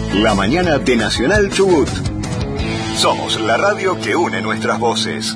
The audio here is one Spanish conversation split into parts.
La mañana de Nacional Chubut. Somos la radio que une nuestras voces.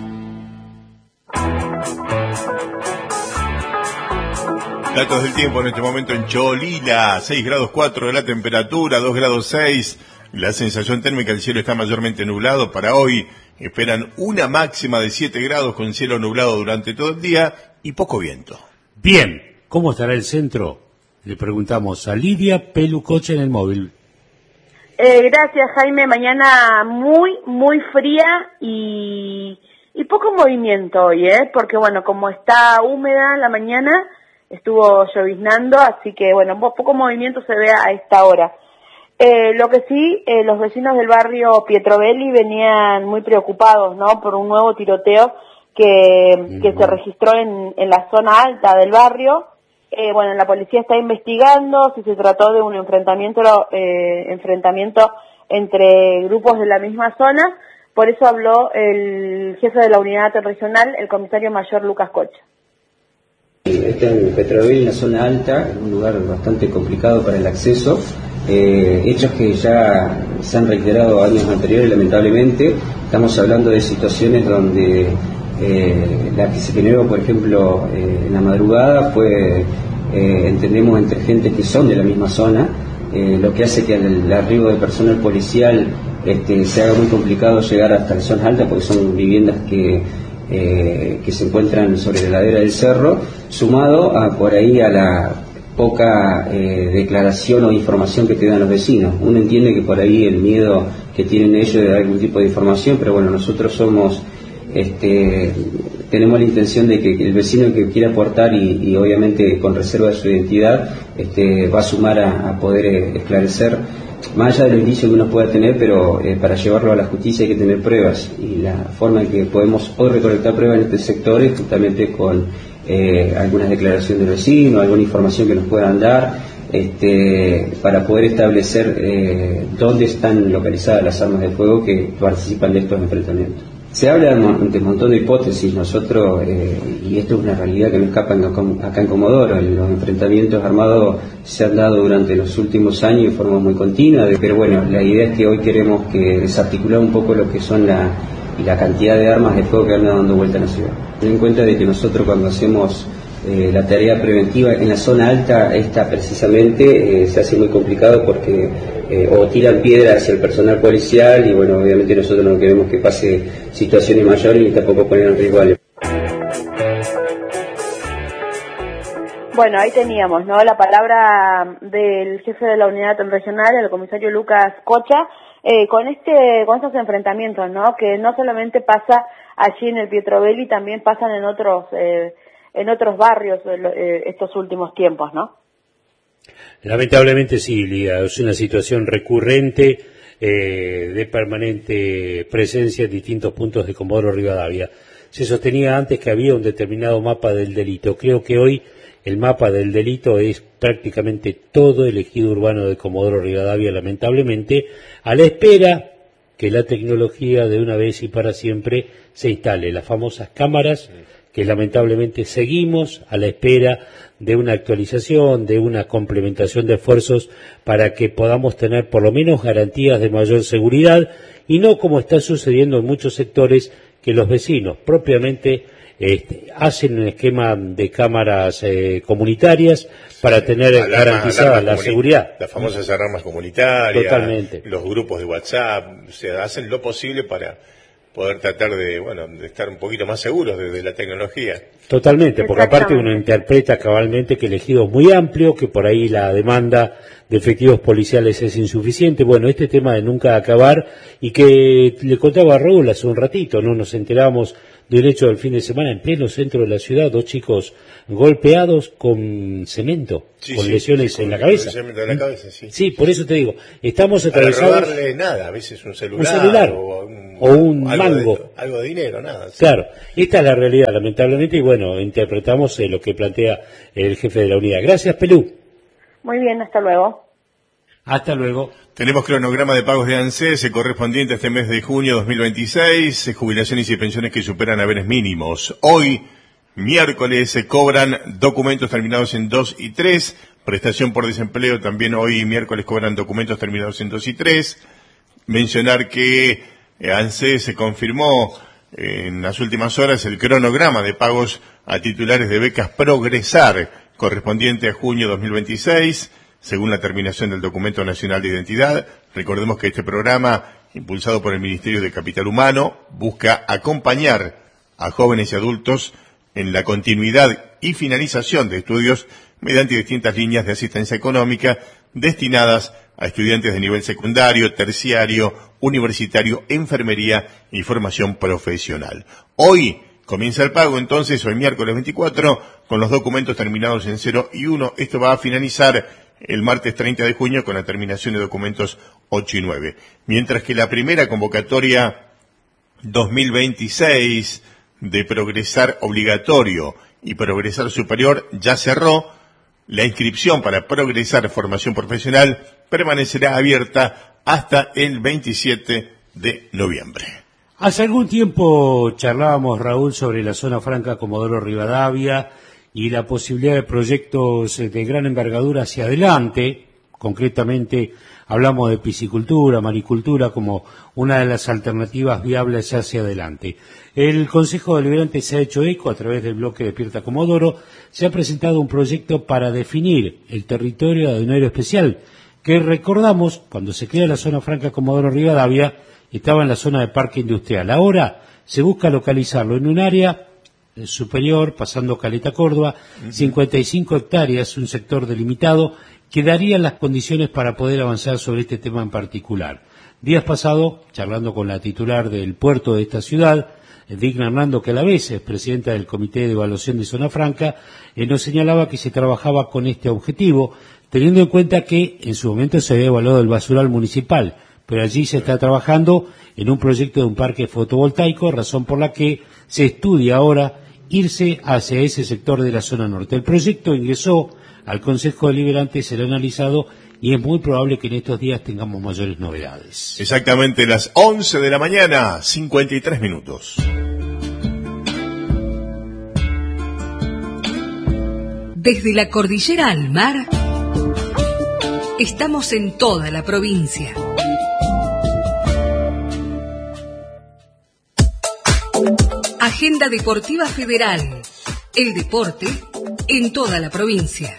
Datos del tiempo en este momento en Cholila, 6 grados 4 de la temperatura, 2 grados 6. La sensación térmica del cielo está mayormente nublado. Para hoy esperan una máxima de 7 grados con cielo nublado durante todo el día y poco viento. Bien, ¿cómo estará el centro? Le preguntamos a Lidia Pelucoche en el móvil. Gracias, Jaime. Mañana muy fría y poco movimiento hoy, porque bueno, como está húmeda la mañana, estuvo lloviznando, así que bueno, poco movimiento se ve a esta hora. Lo que sí, los vecinos del barrio Pietrobelli venían muy preocupados, ¿no? Por un nuevo tiroteo que se registró en la zona alta del barrio. Bueno, la policía está investigando si se trató de un enfrentamiento entre grupos de la misma zona. Por eso habló el jefe de la unidad regional, el comisario mayor Lucas Cocha. Está en Pietrobelli, en la zona alta, un lugar bastante complicado para el acceso. Hechos que ya se han reiterado años anteriores, lamentablemente. Estamos hablando de situaciones donde la que se generó, por ejemplo, en la madrugada fue, entendemos, entre gente que son de la misma zona, lo que hace que el arribo de personal policial se haga muy complicado llegar hasta las zonas altas, porque son viviendas que se encuentran sobre la ladera del cerro, sumado a por ahí a la poca declaración o información que te dan los vecinos. Uno entiende que por ahí el miedo que tienen ellos de dar algún tipo de información, pero bueno, nosotros tenemos la intención de que el vecino que quiera aportar y obviamente con reserva de su identidad va a sumar a poder esclarecer, más allá de los indicios que uno pueda tener, pero para llevarlo a la justicia hay que tener pruebas, y la forma en que podemos hoy recolectar pruebas en este sector es justamente con algunas declaraciones del vecino, alguna información que nos puedan dar, para poder establecer dónde están localizadas las armas de fuego que participan de estos enfrentamientos. Se habla de un montón de hipótesis. Nosotros, y esto es una realidad que no escapa acá en Comodoro, los enfrentamientos armados se han dado durante los últimos años de forma muy continua, pero bueno, la idea es que hoy queremos desarticular un poco lo que son la cantidad de armas de fuego que andan dando vuelta en la ciudad. Ten en cuenta de que nosotros cuando hacemos la tarea preventiva en la zona alta, esta precisamente se hace muy complicado porque o tiran piedras hacia el personal policial, y bueno, obviamente nosotros no queremos que pase situaciones mayores ni tampoco poner en riesgo a... Bueno, ahí teníamos, ¿no?, la palabra del jefe de la unidad regional, el comisario Lucas Cocha, con estos enfrentamientos, ¿no?, que no solamente pasa allí en el Pietrobelli, también pasan en otros barrios estos últimos tiempos, ¿no? Lamentablemente sí, Lidia, es una situación recurrente de permanente presencia en distintos puntos de Comodoro Rivadavia. Se sostenía antes que había un determinado mapa del delito. Creo que hoy el mapa del delito es prácticamente todo el ejido urbano de Comodoro Rivadavia, lamentablemente, a la espera que la tecnología de una vez y para siempre se instale, las famosas cámaras, que lamentablemente seguimos a la espera de una actualización, de una complementación de esfuerzos para que podamos tener por lo menos garantías de mayor seguridad, y no como está sucediendo en muchos sectores, que los vecinos propiamente hacen un esquema de cámaras comunitarias para tener garantizada la seguridad. Las famosas alarmas comunitarias. Totalmente. Los grupos de WhatsApp, hacen lo posible para poder tratar de estar un poquito más seguros de la tecnología. Totalmente, porque aparte uno interpreta cabalmente que el ejido es muy amplio, que por ahí la demanda de efectivos policiales es insuficiente. Bueno, este tema de nunca acabar, y que le contaba a Raúl hace un ratito, ¿no? Nos enterábamos de un hecho del fin de semana en pleno centro de la ciudad, 2 chicos golpeados con cemento, con lesiones en la cabeza. Con cemento en la cabeza, sí. Sí, por eso te digo, estamos atravesados... Para robarle nada, a veces un celular o un mango. Algo de dinero, nada. Sí. Claro, esta es la realidad, lamentablemente, y bueno, interpretamos lo que plantea el jefe de la unidad. Gracias, Pelú. Muy bien, hasta luego. Hasta luego. Tenemos cronograma de pagos de ANSES correspondiente a este mes de junio 2026, jubilaciones y pensiones que superan haberes mínimos. Hoy, miércoles, se cobran documentos terminados en 2 y 3 prestación por desempleo, también hoy miércoles cobran documentos terminados en 2 y 3. Mencionar que ANSES se confirmó en las últimas horas el cronograma de pagos a titulares de becas Progresar, correspondiente a junio 2026, según la terminación del Documento Nacional de Identidad. Recordemos que este programa, impulsado por el Ministerio de Capital Humano, busca acompañar a jóvenes y adultos en la continuidad y finalización de estudios mediante distintas líneas de asistencia económica destinadas a estudiantes de nivel secundario, terciario, universitario, enfermería y formación profesional. Hoy comienza el pago, entonces, hoy miércoles 24, con los documentos terminados en 0 y 1. Esto va a finalizar el martes 30 de junio con la terminación de documentos 8 y 9. Mientras que la primera convocatoria 2026 de Progresar obligatorio y Progresar superior ya cerró. La inscripción para Progresar formación profesional permanecerá abierta hasta el 27 de noviembre. Hace algún tiempo charlábamos, Raúl, sobre la zona franca Comodoro Rivadavia y la posibilidad de proyectos de gran envergadura hacia adelante. Concretamente hablamos de piscicultura, maricultura como una de las alternativas viables hacia adelante. El Consejo Deliberante se ha hecho eco a través del bloque Despierta Comodoro. Se ha presentado un proyecto para definir el territorio de aduanero especial, que recordamos, cuando se crea la zona franca Comodoro Rivadavia, estaba en la zona de parque industrial. Ahora se busca localizarlo en un área superior, pasando Caleta Córdoba, 55 hectáreas, un sector delimitado, que daría las condiciones para poder avanzar sobre este tema en particular. Días pasados, charlando con la titular del puerto de esta ciudad, Digna Hernando, que a la vez es presidenta del Comité de Evaluación de Zona Franca, nos señalaba que se trabajaba con este objetivo, teniendo en cuenta que en su momento se había evaluado el basural municipal, pero allí se está trabajando en un proyecto de un parque fotovoltaico, razón por la que se estudia ahora irse hacia ese sector de la zona norte. El proyecto ingresó al Consejo Deliberante, será analizado y es muy probable que en estos días tengamos mayores novedades. Exactamente las 11 de la mañana, 53 minutos. Desde la cordillera al mar, estamos en toda la provincia. Agenda Deportiva Federal. El deporte en toda la provincia.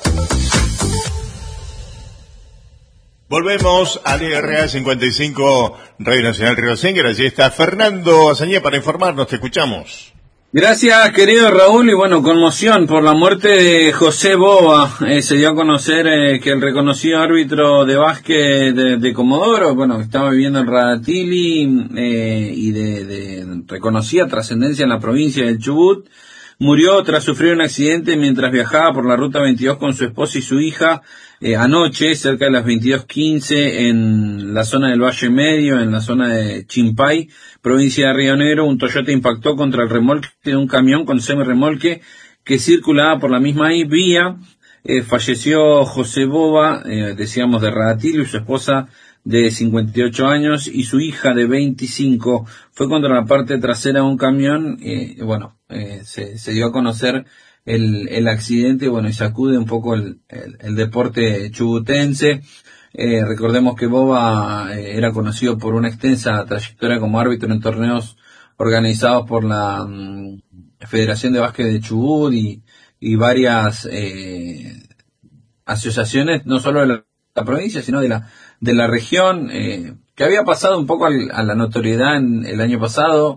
Volvemos al RA 55 Radio Nacional Río Sénguer. Allí está Fernando Azaña para informarnos. Te escuchamos. Gracias, querido Raúl, y bueno, conmoción por la muerte de José Bova. Se dio a conocer que el reconocido árbitro de básquet de Comodoro, bueno, estaba viviendo en Radatili y de reconocida trascendencia en la provincia del Chubut, murió tras sufrir un accidente mientras viajaba por la ruta 22 con su esposa y su hija anoche, cerca de las 22:15, en la zona del Valle Medio, en la zona de Chimpay, provincia de Río Negro. Un Toyota impactó contra el remolque de un camión con semirremolque que circulaba por la misma vía. Falleció José Bova, decíamos de Radatil, y su esposa de 58 años y su hija de 25. Fue contra la parte trasera de un camión. Se dio a conocer el accidente, bueno, y sacude un poco el deporte chubutense. Recordemos que Bova era conocido por una extensa trayectoria como árbitro en torneos organizados por la Federación de Básquet de Chubut y varias asociaciones, no solo de la provincia, sino de la región, que había pasado un poco a la notoriedad el año pasado,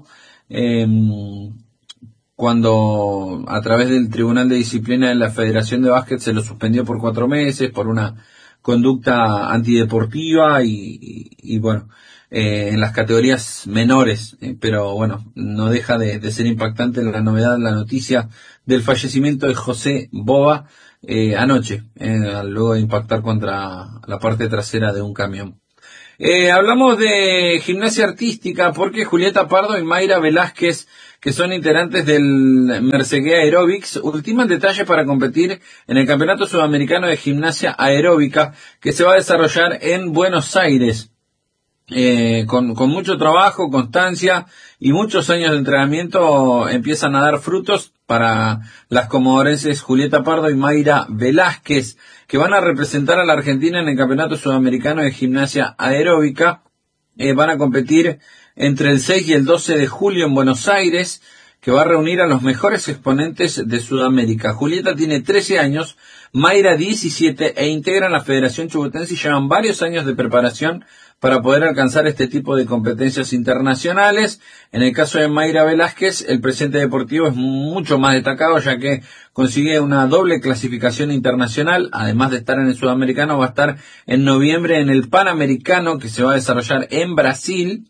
cuando a través del Tribunal de Disciplina de la Federación de Básquet se lo suspendió por 4 meses por una conducta antideportiva y bueno, en las categorías menores, pero bueno, no deja de ser impactante la novedad, la noticia del fallecimiento de José Bova anoche, luego de impactar contra la parte trasera de un camión. Hablamos de gimnasia artística porque Julieta Pardo y Mayra Velázquez, que son integrantes del Mercegué Aerobics, ultiman detalles para competir en el Campeonato Sudamericano de Gimnasia Aeróbica que se va a desarrollar en Buenos Aires. Con mucho trabajo, constancia y muchos años de entrenamiento empiezan a dar frutos para las comodorenses Julieta Pardo y Mayra Velázquez, que van a representar a la Argentina en el Campeonato Sudamericano de Gimnasia Aeróbica. Van a competir entre el 6 y el 12 de julio en Buenos Aires, que va a reunir a los mejores exponentes de Sudamérica. Julieta tiene 13 años, Mayra 17, e integran la Federación Chubutense y llevan varios años de preparación para poder alcanzar este tipo de competencias internacionales. En el caso de Mayra Velázquez, el presente deportivo es mucho más destacado, ya que consigue una doble clasificación internacional. Además de estar en el Sudamericano, va a estar en noviembre en el Panamericano, que se va a desarrollar en Brasil,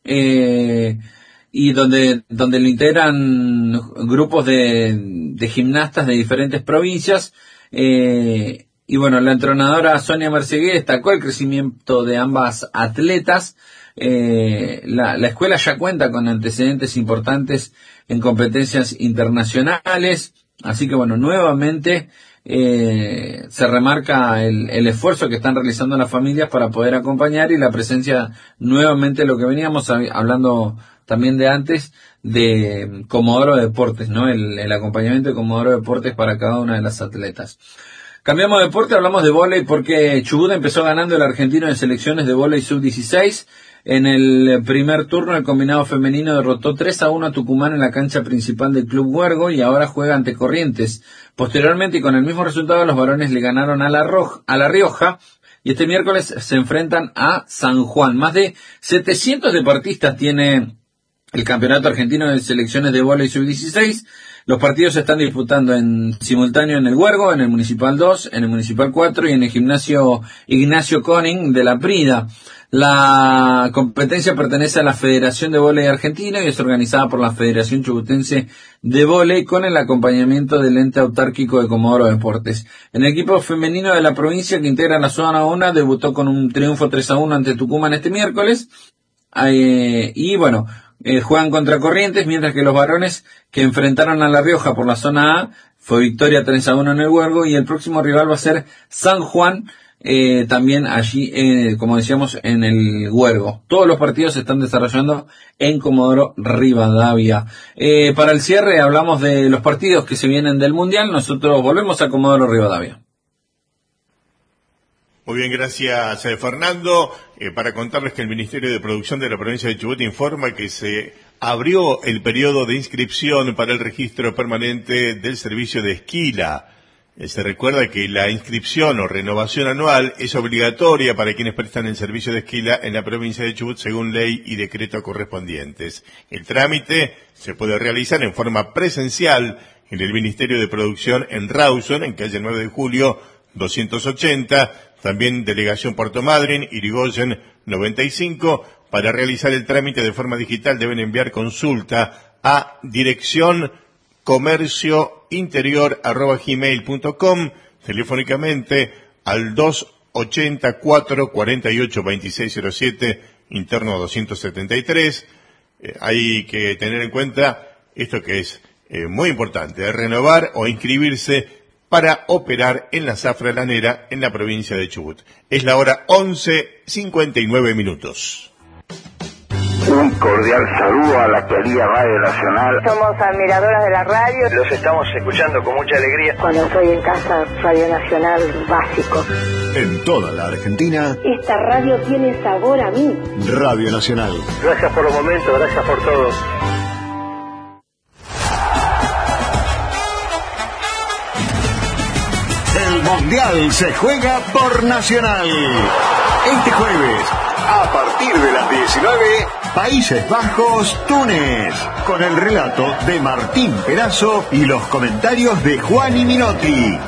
y donde lo integran grupos de gimnastas de diferentes provincias. Y bueno, la entrenadora Sonia Mercegué destacó el crecimiento de ambas atletas. La escuela ya cuenta con antecedentes importantes en competencias internacionales, así que bueno, nuevamente se remarca el esfuerzo que están realizando las familias para poder acompañar, y la presencia, nuevamente lo que veníamos hablando también de antes, de Comodoro Deportes, ¿no? El acompañamiento de Comodoro Deportes para cada una de las atletas. Cambiamos de deporte, hablamos de vóley, porque Chubut empezó ganando el argentino de selecciones de vóley sub-16. En el primer turno, el combinado femenino derrotó 3-1 a Tucumán en la cancha principal del Club Huergo, y ahora juega ante Corrientes. Posteriormente, y con el mismo resultado, los varones le ganaron a La Rioja, y este miércoles se enfrentan a San Juan. Más de 700 deportistas tiene el Campeonato Argentino de Selecciones de Vóley Sub-16. Los partidos se están disputando en simultáneo en el Huergo, en el Municipal 2, en el Municipal 4 y en el Gimnasio Ignacio Koning de La Prida. La competencia pertenece a la Federación de Vóley Argentina y es organizada por la Federación Chubutense de Vóley, con el acompañamiento del ente autárquico de Comodoro Deportes. En el equipo femenino de la provincia, que integra la zona 1, debutó con un triunfo 3-1 ante Tucumán este miércoles. Y bueno, juegan contra Corrientes, mientras que los varones, que enfrentaron a La Rioja por la zona A, fue victoria 3-1 en el Huergo, y el próximo rival va a ser San Juan, también allí, como decíamos, en el Huergo. Todos los partidos se están desarrollando en Comodoro Rivadavia. Para el cierre hablamos de los partidos que se vienen del Mundial. Nosotros volvemos a Comodoro Rivadavia. Muy bien, gracias Fernando. Para contarles que el Ministerio de Producción de la provincia de Chubut informa que se abrió el periodo de inscripción para el registro permanente del servicio de esquila. Se recuerda que la inscripción o renovación anual es obligatoria para quienes prestan el servicio de esquila en la provincia de Chubut, según ley y decreto correspondientes. El trámite se puede realizar en forma presencial en el Ministerio de Producción en Rawson, en calle 9 de Julio 280, también Delegación Puerto Madryn, Irigoyen 95. Para realizar el trámite de forma digital deben enviar consulta a dirección comerciointerior@gmail.com, telefónicamente al 284-482607, interno 273. Hay que tener en cuenta esto, que es muy importante, renovar o inscribirse para operar en la zafra lanera en la provincia de Chubut. Es la hora 11:59. Un cordial saludo a la querida Radio Nacional. Somos admiradoras de la radio. Los estamos escuchando con mucha alegría. Cuando estoy en casa, Radio Nacional básico. En toda la Argentina, Esta radio tiene sabor a mí. Radio Nacional. Gracias por los momentos, gracias por todo. El Mundial se juega por Nacional. Este jueves, a partir de las 19, Países Bajos, Túnez, con el relato de Martín Perazo y los comentarios de Juan y Minotti.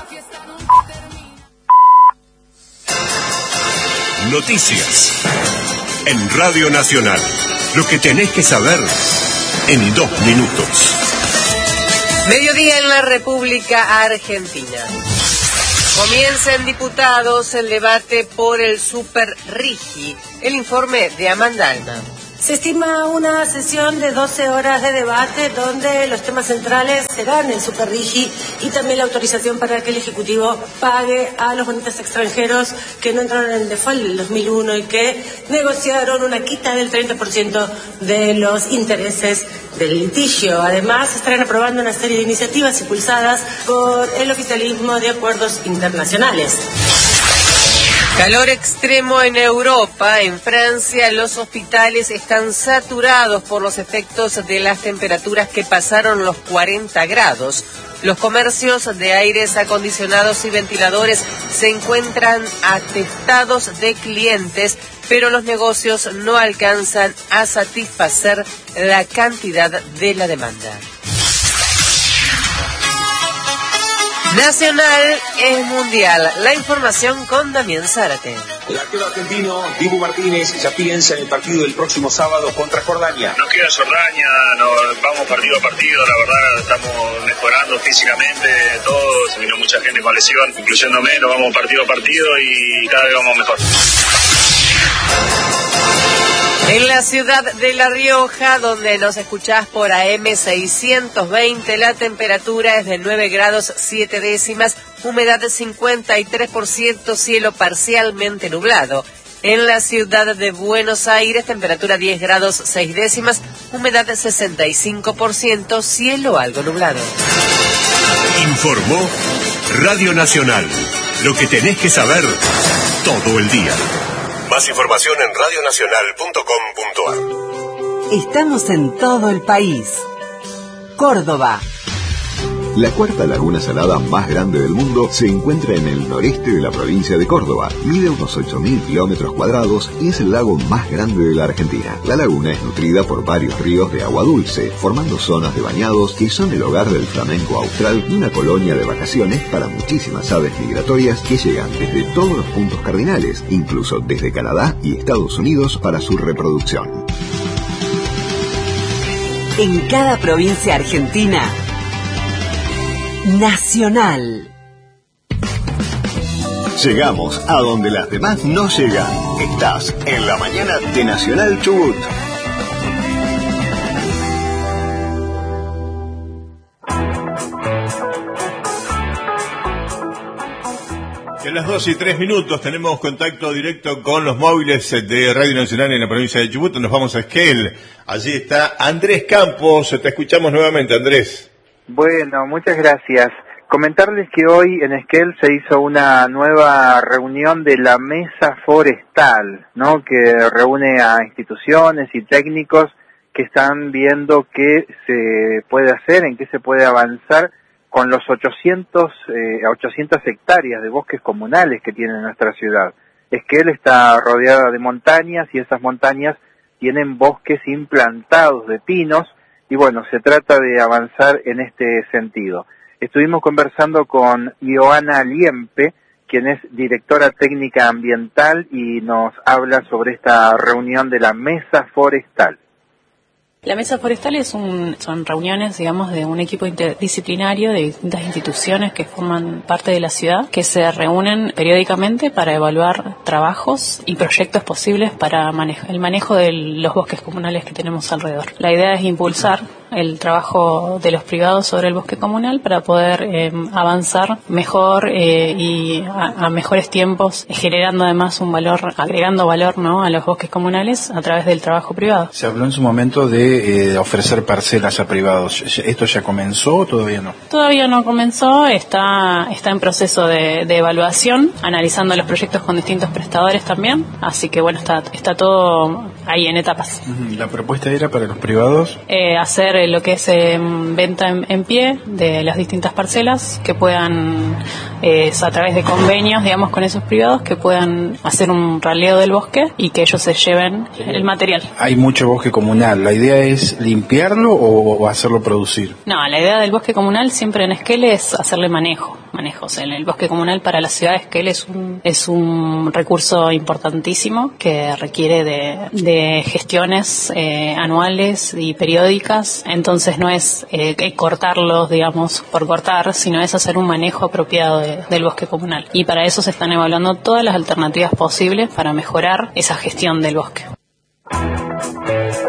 Noticias en Radio Nacional. Lo que tenés que saber en 2 minutos. Mediodía en la República Argentina. Comienza en diputados el debate por el Super Rigi. El informe de Amanda Alma. Se estima una sesión de 12 horas de debate donde los temas centrales serán el Superrigi y también la autorización para que el Ejecutivo pague a los bonistas extranjeros que no entraron en default en el 2001 y que negociaron una quita del 30% de los intereses del litigio. Además, estarán aprobando una serie de iniciativas impulsadas por el oficialismo de acuerdos internacionales. Calor extremo en Europa. En Francia los hospitales están saturados por los efectos de las temperaturas que pasaron los 40 grados. Los comercios de aires acondicionados y ventiladores se encuentran atestados de clientes, pero los negocios no alcanzan a satisfacer la cantidad de la demanda. Nacional es mundial. La información con Damián Zárate. El arquero argentino Dibu Martínez ya piensa en el partido del próximo sábado contra Jordania. Nos queda Jordania, vamos partido a partido, la verdad estamos mejorando físicamente todos, vino mucha gente con lesión, incluyéndome, nos vamos partido a partido y cada vez vamos mejor. En la ciudad de La Rioja, donde nos escuchás por AM 620, la temperatura es de 9 grados 7 décimas, humedad de 53%, cielo parcialmente nublado. En la ciudad de Buenos Aires, temperatura 10 grados 6 décimas, humedad de 65%, cielo algo nublado. Informó Radio Nacional. Lo que tenés que saber todo el día. Más información en radionacional.com.ar. Estamos en todo el país. Córdoba. La cuarta laguna salada más grande del mundo se encuentra en el noreste de la provincia de Córdoba. Mide unos 8.000 kilómetros cuadrados y es el lago más grande de la Argentina. La laguna es nutrida por varios ríos de agua dulce, formando zonas de bañados que son el hogar del flamenco austral y una colonia de vacaciones para muchísimas aves migratorias que llegan desde todos los puntos cardinales, incluso desde Canadá y Estados Unidos para su reproducción. En cada provincia argentina, Nacional. Llegamos a donde las demás no llegan. Estás en la mañana de Nacional Chubut. A las 2:03 tenemos contacto directo con los móviles de Radio Nacional en la provincia de Chubut. Nos vamos a Esquel. Allí está Andrés Campos. Te escuchamos nuevamente, Andrés. Bueno, muchas gracias. Comentarles que hoy en Esquel se hizo una nueva reunión de la Mesa Forestal, ¿no? Que reúne a instituciones y técnicos que están viendo qué se puede hacer, en qué se puede avanzar con los 800 hectáreas de bosques comunales que tiene nuestra ciudad. Esquel está rodeada de montañas y esas montañas tienen bosques implantados de pinos. Y bueno, se trata de avanzar en este sentido. Estuvimos conversando con Ioana Liempe, quien es directora técnica ambiental y nos habla sobre esta reunión de la Mesa Forestal. La Mesa Forestal son reuniones, digamos, de un equipo interdisciplinario de distintas instituciones que forman parte de la ciudad, que se reúnen periódicamente para evaluar trabajos y proyectos posibles para el manejo de los bosques comunales que tenemos alrededor. La idea es impulsar el trabajo de los privados sobre el bosque comunal para poder avanzar mejor y a mejores tiempos, generando además un valor, agregando valor, ¿no?, a los bosques comunales a través del trabajo privado. Se habló en su momento de ofrecer parcelas a privados. ¿Esto ya comenzó o todavía no? Todavía no comenzó, está en proceso de evaluación, analizando los proyectos con distintos prestadores también, así que bueno, está todo ahí en etapas. ¿La propuesta era para los privados? Hacer lo que es venta en pie de las distintas parcelas, que puedan, a través de convenios, digamos, con esos privados, que puedan hacer un raleo del bosque y que ellos se lleven el material. Hay mucho bosque comunal, ¿la idea es limpiarlo o hacerlo producir? No, la idea del bosque comunal siempre en Esquel es hacerle manejos. En el bosque comunal para la ciudad de Esquel es un recurso importantísimo que requiere de gestiones anuales y periódicas. Entonces no es cortarlos, digamos, por cortar, sino es hacer un manejo apropiado del bosque comunal. Y para eso se están evaluando todas las alternativas posibles para mejorar esa gestión del bosque.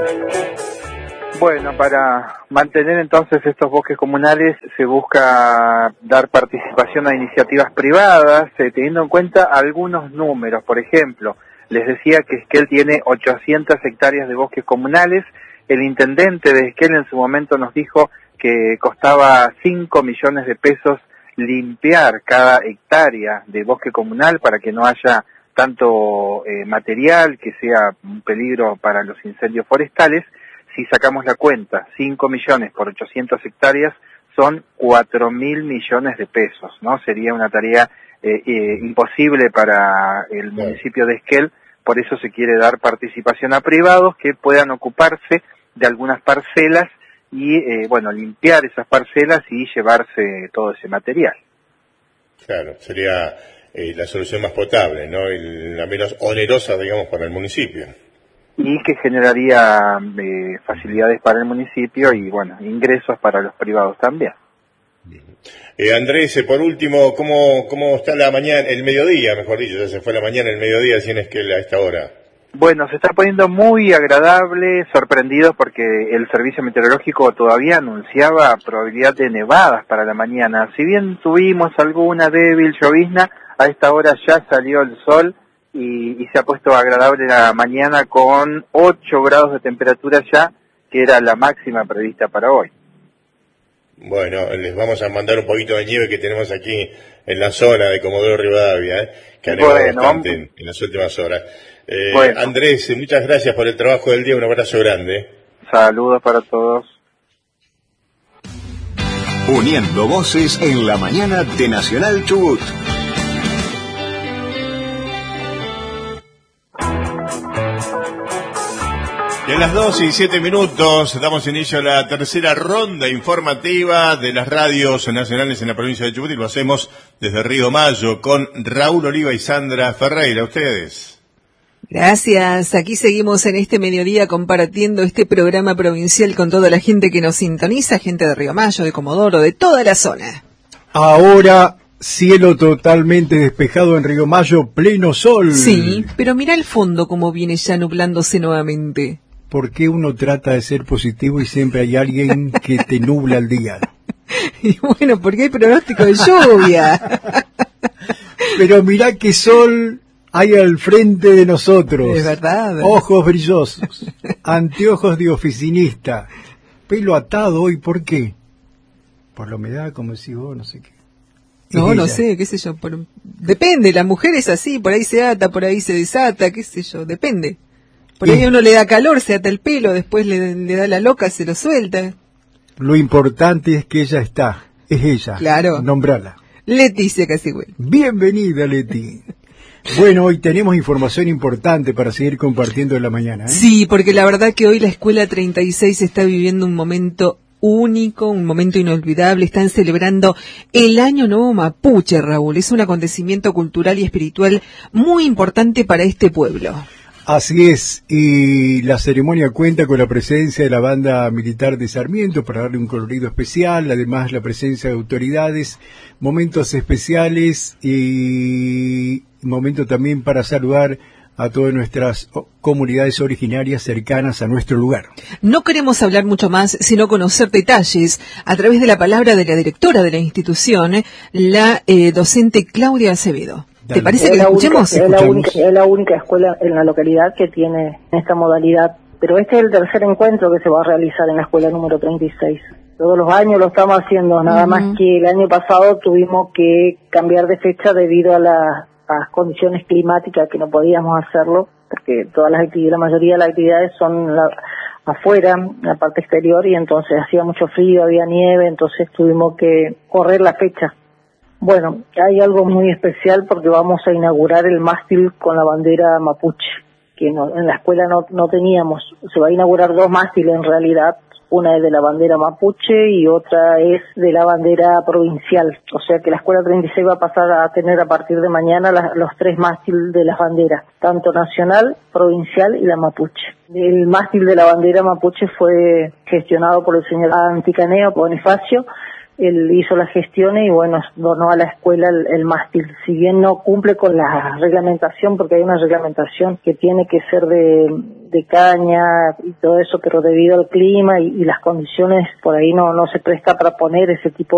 Bueno, para mantener entonces estos bosques comunales se busca dar participación a iniciativas privadas, teniendo en cuenta algunos números. Por ejemplo, les decía que Esquel tiene 800 hectáreas de bosques comunales. El intendente de Esquel en su momento nos dijo que costaba 5 millones de pesos limpiar cada hectárea de bosque comunal para que no haya tanto material que sea un peligro para los incendios forestales. Si sacamos la cuenta, 5 millones por 800 hectáreas son 4.000 millones de pesos, ¿no? Sería una tarea imposible para el municipio de Esquel, por eso se quiere dar participación a privados que puedan ocuparse de algunas parcelas y, limpiar esas parcelas y llevarse todo ese material. Claro, sería la solución más potable, ¿no? La menos onerosa, digamos, para el municipio. Y que generaría facilidades para el municipio y, ingresos para los privados también. Andrés, por último, ¿cómo está la mañana, el mediodía, mejor dicho? Ya se fue la mañana, el mediodía, si es que a esta hora. Bueno, se está poniendo muy agradable, sorprendido porque el servicio meteorológico todavía anunciaba probabilidad de nevadas para la mañana. Si bien tuvimos alguna débil llovizna, a esta hora ya salió el sol y se ha puesto agradable la mañana con 8 grados de temperatura ya, que era la máxima prevista para hoy. Bueno, les vamos a mandar un poquito de nieve que tenemos aquí en la zona de Comodoro Rivadavia, que ha nevado bastante en las últimas horas. Andrés, muchas gracias por el trabajo del día, un abrazo grande. Saludos para todos. Uniendo voces en la mañana de Nacional Chubut. Y a las 2:07 damos inicio a la tercera ronda informativa de las radios nacionales en la provincia de Chubut y lo hacemos desde Río Mayo con Raúl Oliva y Sandra Ferreira. Ustedes. Gracias. Aquí seguimos en este mediodía compartiendo este programa provincial con toda la gente que nos sintoniza, gente de Río Mayo, de Comodoro, de toda la zona. Ahora cielo totalmente despejado en Río Mayo, pleno sol. Sí, pero mira el fondo como viene ya nublándose nuevamente. ¿Por qué uno trata de ser positivo y siempre hay alguien que te nubla el día? Y bueno, porque hay pronóstico de lluvia. Pero mirá qué sol hay al frente de nosotros. Es verdad. Ojos brillosos, anteojos de oficinista, pelo atado hoy, ¿por qué? Por la humedad, como decís vos, no sé qué. No sé, qué sé yo. Depende, la mujer es así, por ahí se ata, por ahí se desata, qué sé yo, depende. Por ahí uno le da calor, se ata el pelo, después le da la loca, se lo suelta. Lo importante es que ella está, es ella. Claro. Nombrala. Leticia Casigüel. Bienvenida, Leti. Bueno, hoy tenemos información importante para seguir compartiendo en la mañana, ¿eh? Sí, porque la verdad que hoy la Escuela 36 está viviendo un momento único, un momento inolvidable. Están celebrando el Año Nuevo Mapuche, Raúl. Es un acontecimiento cultural y espiritual muy importante para este pueblo. Así es, y la ceremonia cuenta con la presencia de la banda militar de Sarmiento para darle un colorido especial, además la presencia de autoridades, momentos especiales y momento también para saludar a todas nuestras comunidades originarias cercanas a nuestro lugar. No queremos hablar mucho más, sino conocer detalles a través de la palabra de la directora de la institución, la docente Claudia Acevedo. ¿Te parece que la escuchemos? Es la única escuela en la localidad que tiene esta modalidad, pero este es el tercer encuentro que se va a realizar en la escuela número 36. Todos los años lo estamos haciendo, nada más que el año pasado tuvimos que cambiar de fecha debido a las condiciones climáticas que no podíamos hacerlo, porque la mayoría de las actividades son afuera, en la parte exterior, y entonces hacía mucho frío, había nieve, entonces tuvimos que correr la fecha. Bueno, hay algo muy especial porque vamos a inaugurar el mástil con la bandera mapuche, que en la escuela no teníamos. Se va a inaugurar 2 mástiles en realidad, una es de la bandera mapuche y otra es de la bandera provincial. O sea que la escuela 36 va a pasar a tener a partir de mañana los 3 mástiles de las banderas, tanto nacional, provincial y la mapuche. El mástil de la bandera mapuche fue gestionado por el señor Anticaneo Bonifacio, él hizo las gestiones y bueno, donó a la escuela el mástil. Si bien no cumple con la reglamentación, porque hay una reglamentación que tiene que ser de caña y todo eso, pero debido al clima y las condiciones por ahí no se presta para poner ese tipo